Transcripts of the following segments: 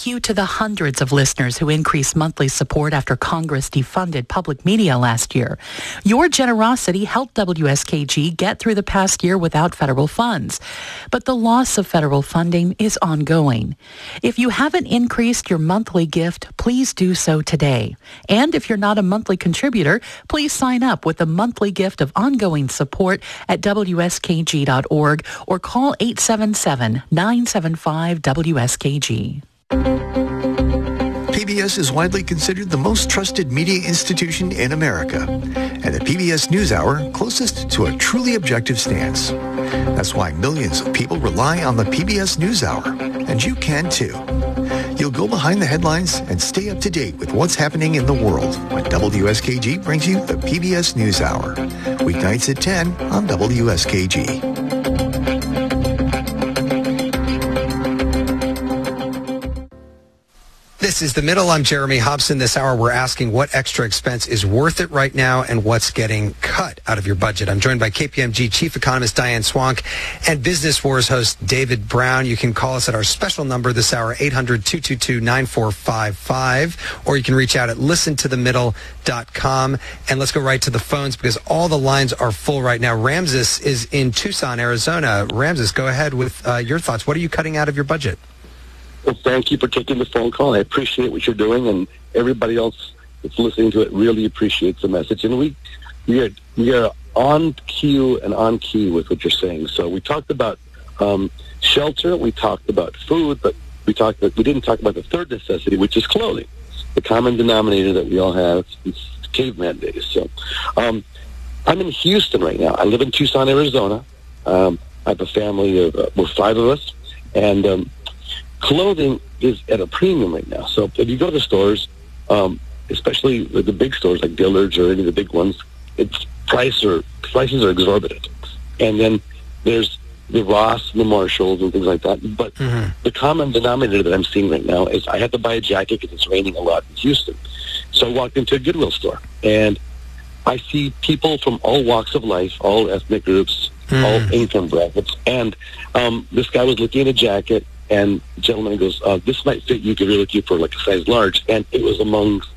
thank you to the hundreds of listeners who increased monthly support after Congress defunded public media last year. Your generosity helped WSKG get through the past year without federal funds. But the loss of federal funding is ongoing. If you haven't increased your monthly gift, please do so today. And if you're not a monthly contributor, please sign up with the monthly gift of ongoing support at WSKG.org or call 877-975-WSKG. PBS is widely considered the most trusted media institution in America, and the PBS NewsHour closest to a truly objective stance. That's why millions of people rely on the PBS NewsHour, and you can too. You'll go behind the headlines and stay up to date with what's happening in the world when WSKG brings you the PBS NewsHour. Weeknights at 10 on WSKG. This is The Middle. I'm Jeremy Hobson. This hour, we're asking what extra expense is worth it right now and what's getting cut out of your budget. I'm joined by KPMG Chief Economist Diane Swonk and Business Wars host David Brown. You can call us at our special number this hour, 800-222-9455, or you can reach out at listentothemiddle.com. And let's go right to the phones because all the lines are full right now. Ramses is in Tucson, Arizona. Ramses, go ahead with your thoughts. What are you cutting out of your budget? Well, thank you for taking the phone call. I appreciate what you're doing, and everybody else that's listening to it really appreciates the message. And we are on cue and on key with what you're saying. So we talked about shelter, we talked about food, but we didn't talk about the third necessity, which is clothing, the common denominator that we all have since caveman days. So I'm in Houston right now. I live in Tucson, Arizona. I have a family of we're 5 of us, and clothing is at a premium right now. So if you go to the stores, especially the big stores like Dillard's or any of the big ones, prices are exorbitant. And then there's the Ross and the Marshalls and things like that. But the common denominator that I'm seeing right now is I have to buy a jacket because it's raining a lot in Houston. So I walked into a Goodwill store, and I see people from all walks of life, all ethnic groups, all income brackets. And this guy was looking at a jacket, and the gentleman goes, this might fit you if you're looking for like a size large. And it was it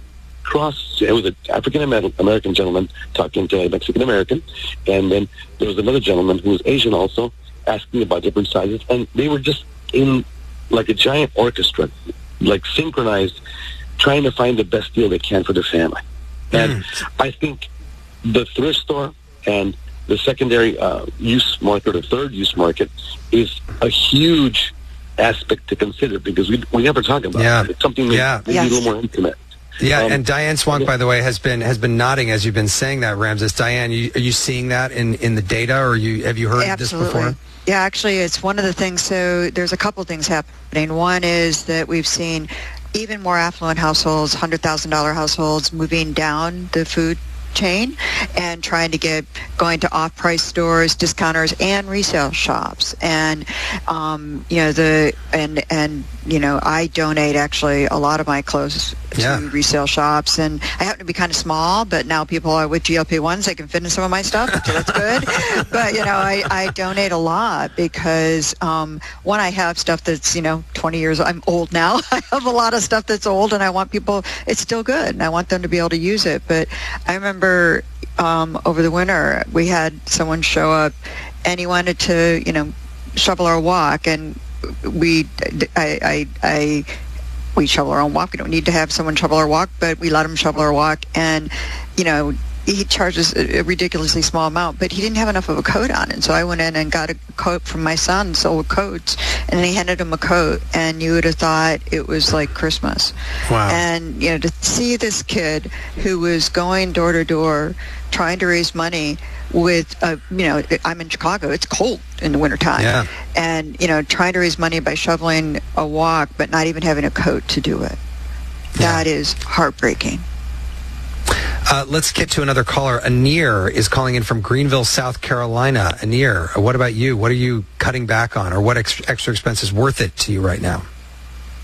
was an African-American gentleman talking to a Mexican-American. And then there was another gentleman who was Asian also asking about different sizes. And they were just in like a giant orchestra, like synchronized, trying to find the best deal they can for their family. And I think the thrift store and the secondary use market or third use market is a huge aspect to consider because we never talk about it. It's something maybe a little more intimate. Yeah, and Diane Swonk, by the way, has been nodding as you've been saying that, Ramses. Diane, are you seeing that in the data, or have you heard this before? Yeah, actually, it's one of the things. So there's a couple things happening. One is that we've seen even more affluent households, $100,000 households, moving down the food chain and trying to going to off-price stores, discounters, and resale shops. And I donate actually a lot of my clothes to resale shops, and I happen to be kind of small, but now people are with GLP-1s, they can fit in some of my stuff, so that's good. But I donate a lot because one, I have stuff that's 20 years. I'm old now. I have a lot of stuff that's old, and I want people. It's still good, and I want them to be able to use it. But I remember over the winter we had someone show up, and he wanted to shovel our walk, and we shovel our own walk. We don't need to have someone shovel our walk, but we let him shovel our walk, and he charges a ridiculously small amount, but he didn't have enough of a coat on. And so I went in and got a coat from my son, sold coats, and he handed him a coat, and you would have thought it was like Christmas. Wow. And, to see this kid who was going door to door trying to raise money with, I'm in Chicago, it's cold in the wintertime. Yeah. And, trying to raise money by shoveling a walk, but not even having a coat to do it. That is heartbreaking. Let's get to another caller. Anir is calling in from Greenville, South Carolina. Anir, what about you? What are you cutting back on, or what extra expense is worth it to you right now?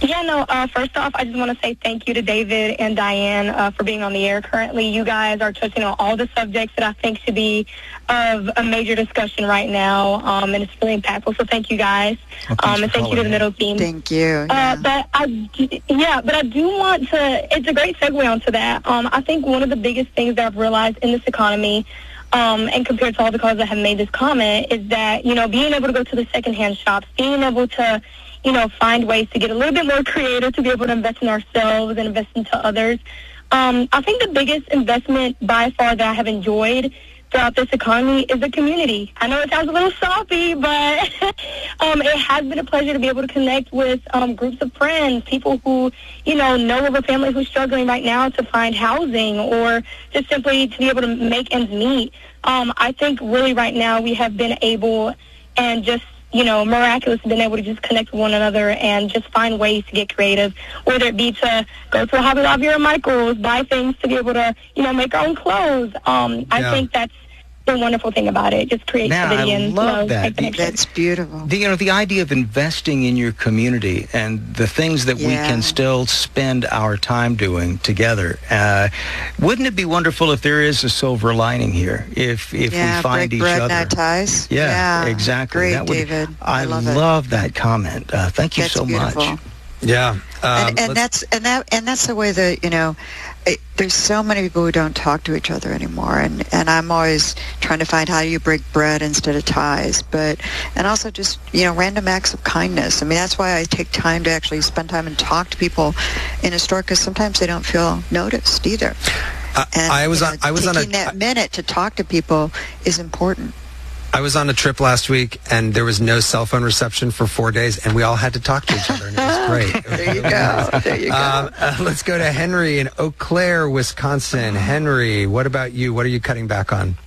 Yeah, no, first off, I just want to say thank you to David and Diane for being on the air currently. You guys are touching on all the subjects that I think should be of a major discussion right now, and it's really impactful. So thank you guys, and thank you to the middle team. Thank you. But I do want to, it's a great segue onto that. I think one of the biggest things that I've realized in this economy, and compared to all the callers that have made this comment, is that, being able to go to the secondhand shops, being able to, find ways to get a little bit more creative, to be able to invest in ourselves and invest into others. I think the biggest investment by far that I have enjoyed throughout this economy is the community. I know it sounds a little soppy, but it has been a pleasure to be able to connect with groups of friends, people who, know of a family who's struggling right now to find housing or just simply to be able to make ends meet. I think really right now we have been able and just miraculous, been able to just connect with one another and just find ways to get creative, whether it be to go to a Hobby Lobby or Michael's, buy things to be able to, make our own clothes. I think that's the wonderful thing about it, just creativity and love that. That's beautiful. The idea of investing in your community and the things that we can still spend our time doing together. Wouldn't it be wonderful if there is a silver lining here? If we find each other. Not ties. Yeah, exactly. Great, David. I love that comment. Thank you so beautiful. much. Yeah, and that's the way that there's so many people who don't talk to each other anymore, and I'm always trying to find how you break bread instead of ties, and also just random acts of kindness. I mean, that's why I take time to actually spend time and talk to people in a store, because sometimes they don't feel noticed either. Taking that minute to talk to people is important. I was on a trip last week, and there was no cell phone reception for 4 days, and we all had to talk to each other, and it was great. There you go. Let's go to Henry in Eau Claire, Wisconsin. Henry, what about you? What are you cutting back on?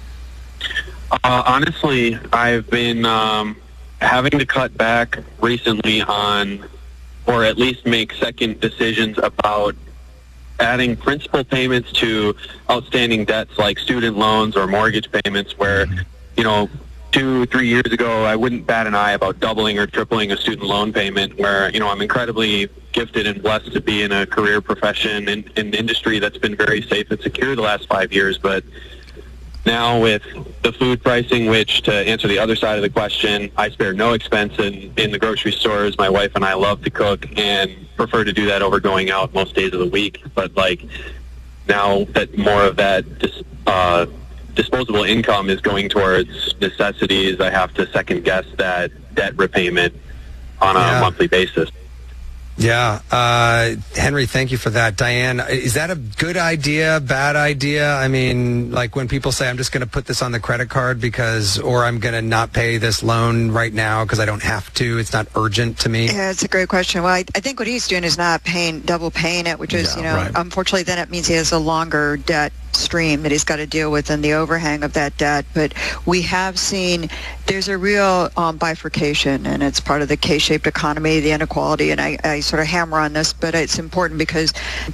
Honestly, I've been having to cut back recently on, or at least make second decisions about adding principal payments to outstanding debts like student loans or mortgage payments where 2-3 years ago, I wouldn't bat an eye about doubling or tripling a student loan payment where, I'm incredibly gifted and blessed to be in a career profession in an industry that's been very safe and secure the last 5 years. But now with the food pricing, which, to answer the other side of the question, I spare no expense in the grocery stores. My wife and I love to cook and prefer to do that over going out most days of the week. But, now that more of that disposable income is going towards necessities, I have to second guess that debt repayment on a monthly basis. Yeah. Henry, thank you for that. Diane, is that a good idea, bad idea? I mean, when people say, I'm just going to put this on the credit card or I'm going to not pay this loan right now because I don't have to. It's not urgent to me. Yeah, it's a great question. Well, I think what he's doing is not double paying it, which is, right. Unfortunately, then it means he has a longer debt stream that he's got to deal with and the overhang of that debt. But we have seen there's a real bifurcation, and it's part of the K-shaped economy, the inequality, and I sort of hammer on this, but it's important because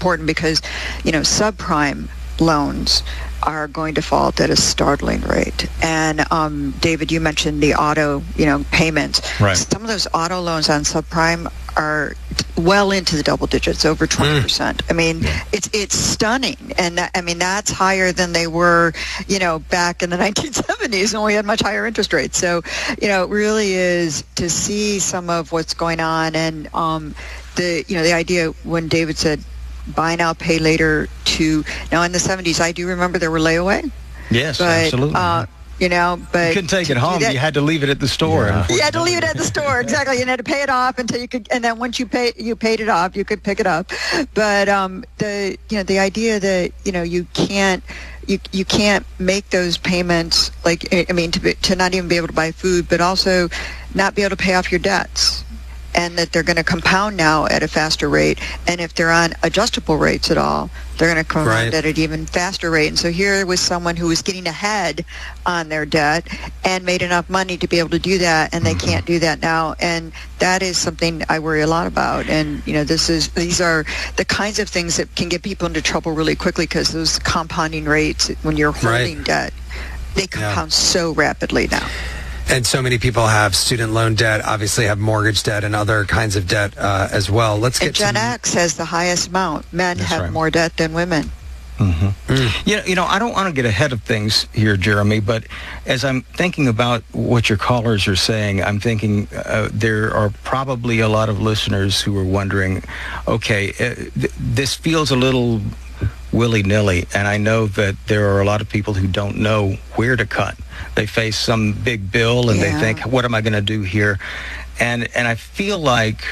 subprime loans are going to default at a startling rate. And David, you mentioned the auto, payments. Right. Some of those auto loans on subprime are well into the double digits, over 20%. I mean, it's stunning, and that's higher than they were, back in the 1970s when we had much higher interest rates. So, it really is to see some of what's going on, and the idea when David said buy now, pay later now in the 70s, I do remember there were layaway. Yes, absolutely. But you couldn't take it home. You had to leave it at the store. Yeah. You had to leave it at the store, exactly. You had to pay it off until you could, and then once you paid it off, you could pick it up. But the idea that you can't make those payments, to not even be able to buy food, but also not be able to pay off your debts, and that they're going to compound now at a faster rate. And if they're on adjustable rates at all, they're going to compound at an even faster rate. And so here was someone who was getting ahead on their debt and made enough money to be able to do that, and they can't do that now. And that is something I worry a lot about. And, these are the kinds of things that can get people into trouble really quickly, because those compounding rates, when you're holding debt, they compound so rapidly now. And so many people have student loan debt, obviously have mortgage debt and other kinds of debt as well. Let's get Gen X has the highest amount. Men have more debt than women. You know, I don't want to get ahead of things here, Jeremy, but as I'm thinking about what your callers are saying, I'm thinking there are probably a lot of listeners who are wondering, okay, this feels a little willy-nilly, and I know that there are a lot of people who don't know where to cut. They face some big bill, and they think, what am I going to do here? And I feel like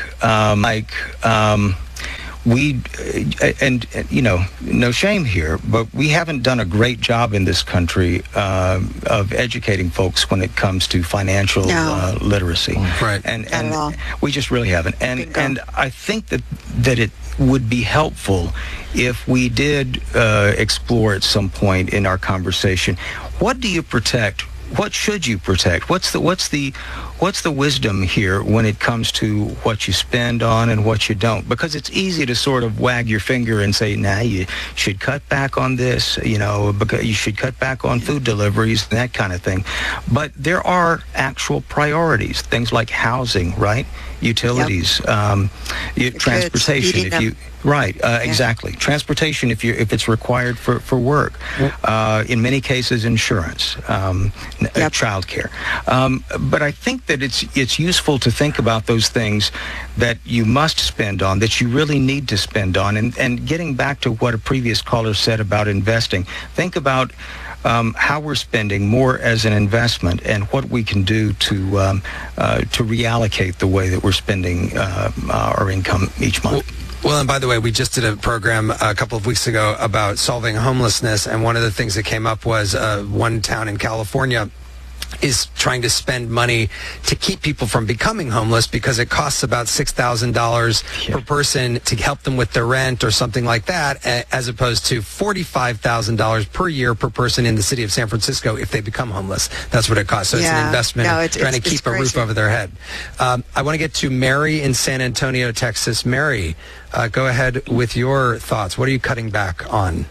we, and you know, no shame here, but we haven't done a great job in this country of educating folks when it comes to financial literacy. Right. And we just really haven't. And I think that it would be helpful if we did explore at some point in our conversation, what do you protect? What should you protect? What's the wisdom here when it comes to what you spend on and what you don't? Because it's easy to sort of wag your finger and say, nah, you should cut back on this, you know, because you should cut back on food deliveries and that kind of thing. But there are actual priorities, things like housing, right? Utilities, transportation, exactly. Transportation if it's required for work. In many cases, insurance, child care. But I think that it's useful to think about those things that you must spend on, that you really need to spend on. And getting back to what a previous caller said about investing, think about how we're spending more as an investment and what we can do to reallocate the way that we're spending our income each month. Well, and by the way, we just did a program a couple of weeks ago about solving homelessness, and one of the things that came up was one town in California is trying to spend money to keep people from becoming homeless because it costs about $6,000 per person to help them with their rent or something like that, as opposed to $45,000 per year per person in the city of San Francisco if they become homeless. That's what it costs. So it's an investment trying to keep a roof over their head. I want to get to Mary in San Antonio, Texas. Mary, go ahead with your thoughts. What are you cutting back on?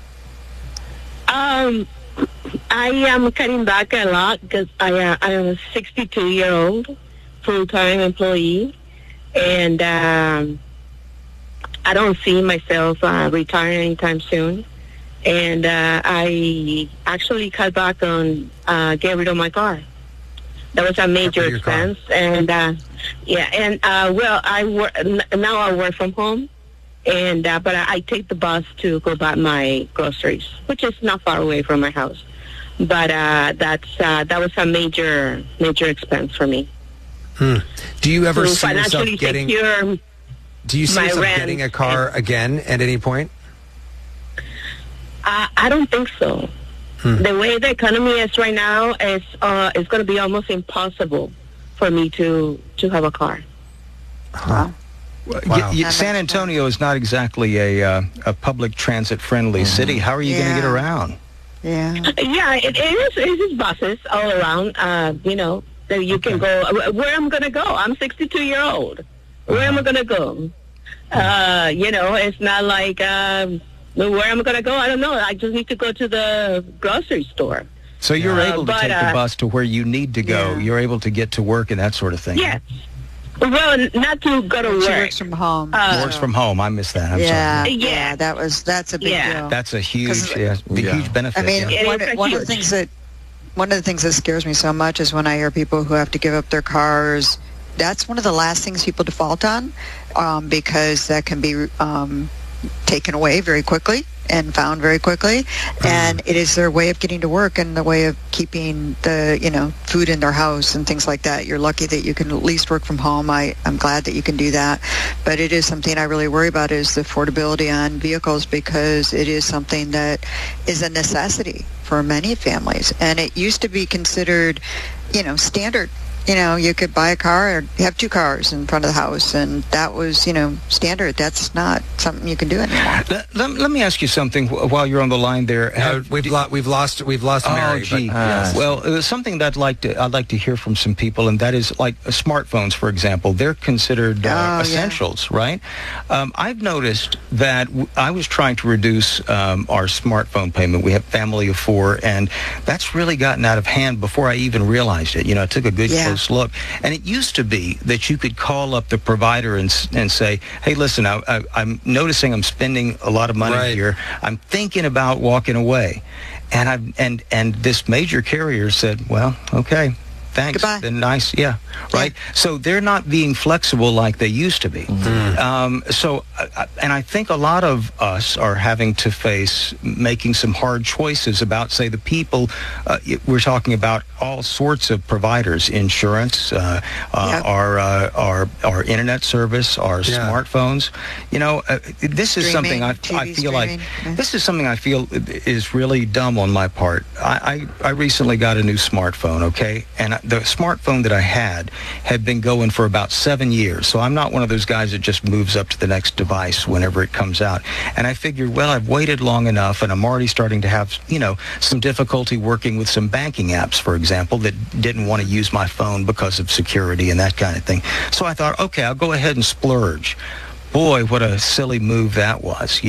I am cutting back a lot because I am a 62-year-old full-time employee, and I don't see myself retiring anytime soon. And I actually cut back on getting rid of my car. That was a major expense. And I work from home. And but I take the bus to go buy my groceries, which is not far away from my house. But that was a major expense for me. Do you ever see yourself getting? Do you see yourself getting a car again at any point? I don't think so. The way the economy is right now is going to be almost impossible for me to have a car. Wow. Wow. San Antonio is not exactly a public transit-friendly city. How are you going to get around? It is buses all around. You know, that you can go. Where am I going to go? I'm 62-year-old. Where am I going to go? You know, it's not like where am I going to go? I don't know. I just need to go to the grocery store. So you're able to take the bus to where you need to go. Yeah. You're able to get to work and that sort of thing. Yes. Well, not to go to work. She works from home. Works from home. I missed that. I'm sorry. Yeah, that's a big deal. That's a huge benefit. I mean, one of the things that scares me so much is when I hear people who have to give up their cars. That's one of the last things people default on, because that can be taken away very quickly and found very quickly, and it is their way of getting to work and the way of keeping the food in their house and things like that. You're lucky that you can at least work from home. I'm glad that you can do that, but it is something I really worry about is the affordability on vehicles, because it is something that is a necessity for many families, and it used to be considered standard you could buy a car or have two cars in front of the house, and that was, standard. That's not something you can do anymore. Let me ask you something while you're on the line there. We've lost Mary. Gee. Well, something that I'd like to hear from some people, and that is like smartphones, for example. They're considered essentials, right? I've noticed that I was trying to reduce our smartphone payment. We have a family of 4, and that's really gotten out of hand before I even realized it. I took a good close look. And it used to be that you could call up the provider and say, hey, listen, I'm noticing I'm spending a lot of money here. I'm thinking about walking away. And this major carrier said, well, okay. Thanks. Goodbye. Been nice. Yeah. Right. Yeah. So they're not being flexible like they used to be. And I think a lot of us are having to face making some hard choices about, say, the people. We're talking about all sorts of providers: insurance, our internet service, our smartphones. This is something I feel like this is something I feel is really dumb on my part. I recently got a new smartphone. Okay, and the smartphone that I had been going for about 7 years. So I'm not one of those guys that just moves up to the next device whenever it comes out. And I figured, well, I've waited long enough, and I'm already starting to have, some difficulty working with some banking apps, for example, that didn't want to use my phone because of security and that kind of thing. So I thought, okay, I'll go ahead and splurge. Boy, what a silly move that was,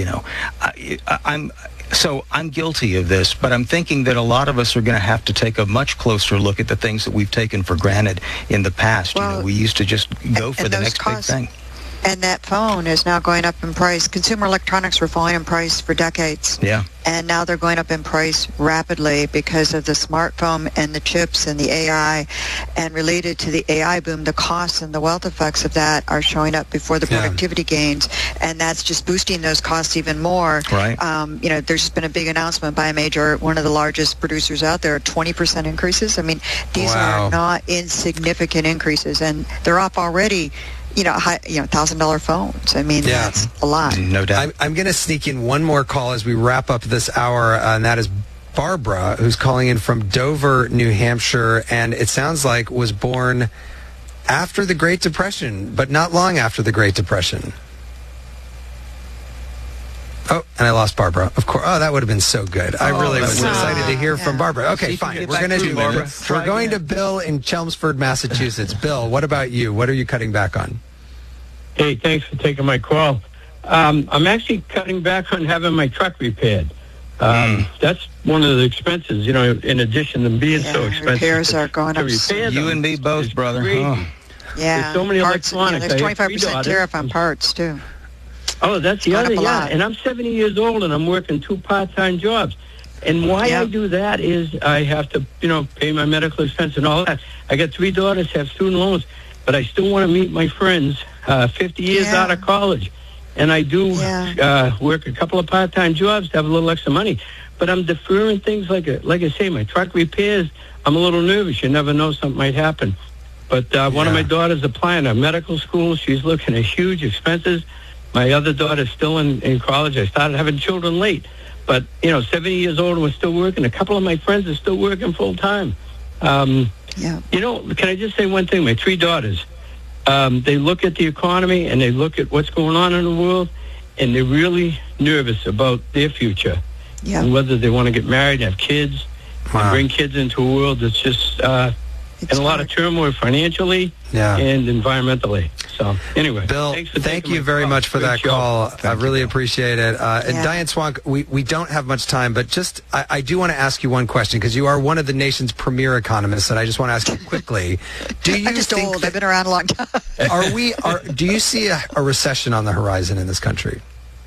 So I'm guilty of this, but I'm thinking that a lot of us are going to have to take a much closer look at the things that we've taken for granted in the past. Well, we used to just go for the next big thing. And that phone is now going up in price. Consumer electronics were falling in price for decades. Yeah. And now they're going up in price rapidly because of the smartphone and the chips and the AI. And related to the AI boom, the costs and the wealth effects of that are showing up before the productivity gains. And that's just boosting those costs even more. Right. There's just been a big announcement by one of the largest producers out there, 20% increases. I mean, these are not insignificant increases. And they're off already. $1,000 phones. I mean, that's a lot. No doubt. I'm going to sneak in one more call as we wrap up this hour, and that is Barbara, who's calling in from Dover, New Hampshire, and it sounds like was born after the Great Depression, but not long after the Great Depression. Oh, and I lost Barbara. Of course. Oh, that would have been so good. I really was excited to hear from Barbara. Okay, fine. We're going to do Barbara. We're going to Bill in Chelmsford, Massachusetts. Bill, what about you? What are you cutting back on? Hey, thanks for taking my call. I'm actually cutting back on having my truck repaired. That's one of the expenses, in addition to being so expensive. Repairs are going up. You and me both, brother. Yeah. There's so many parts, electronics. There's 25% tariff on parts, too. Oh, that's the other, And I'm 70 years old, and I'm working 2 part-time jobs. And why I do that is I have to, pay my medical expense and all that. I got 3 daughters, have student loans, but I still want to meet my friends 50 years out of college. And I do work a couple of part-time jobs to have a little extra money. But I'm deferring things like I say, my truck repairs. I'm a little nervous. You never know, something might happen. But one of my daughters applying to medical school. She's looking at huge expenses. My other daughter's still in college. I started having children late. But, 70 years old and we're still working. A couple of my friends are still working full-time. Can I just say one thing? My 3 daughters, they look at the economy and they look at what's going on in the world, and they're really nervous about their future. Yeah. And whether they want to get married and have kids and bring kids into a world that's just in a lot of turmoil financially and environmentally. So, anyway. Bill, thank you very much for that call. I really appreciate it. And Diane Swank, we don't have much time, but just I do want to ask you one question, because you are one of the nation's premier economists, and I just want to ask you quickly. I'm just old. I've been around a long time. Do you see a recession on the horizon in this country?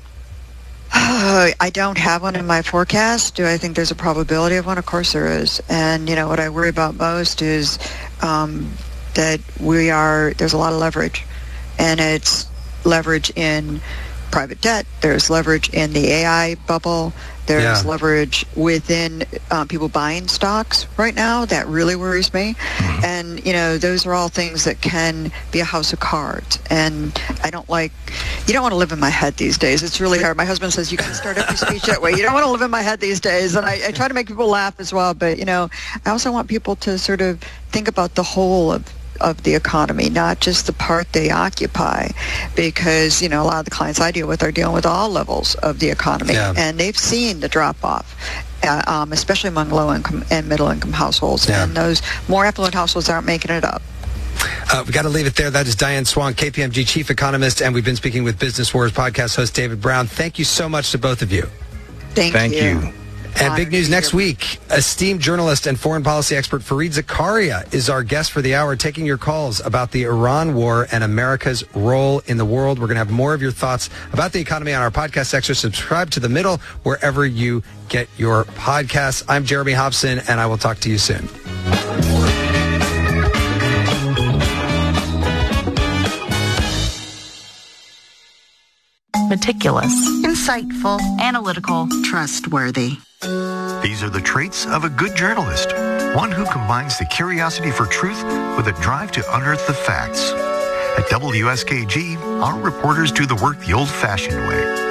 I don't have one in my forecast. Do I think there's a probability of one? Of course there is. And, what I worry about most is that there's a lot of leverage. And it's leverage in private debt. There's leverage in the AI bubble. There's leverage within people buying stocks right now. That really worries me. Mm-hmm. And, those are all things that can be a house of cards. And you don't want to live in my head these days. It's really hard. My husband says, you can start every speech that way. You don't want to live in my head these days. And I try to make people laugh as well. But, I also want people to sort of think about the whole of of the economy, not just the part they occupy, because, a lot of the clients I deal with are dealing with all levels of the economy, and they've seen the drop-off, especially among low-income and middle-income households, and those more affluent households aren't making it up. We've got to leave it there. That is Diane Swonk, KPMG chief economist, and we've been speaking with Business Wars podcast host David Brown. Thank you so much to both of you. Thank you. And big news next week. Esteemed journalist and foreign policy expert Fareed Zakaria is our guest for the hour, taking your calls about the Iran war and America's role in the world. We're going to have more of your thoughts about the economy on our podcast section. Subscribe to The Middle wherever you get your podcasts. I'm Jeremy Hobson, and I will talk to you soon. Meticulous, insightful, analytical, trustworthy. These are the traits of a good journalist, one who combines the curiosity for truth with a drive to unearth the facts. At WSKG, our reporters do the work the old-fashioned way.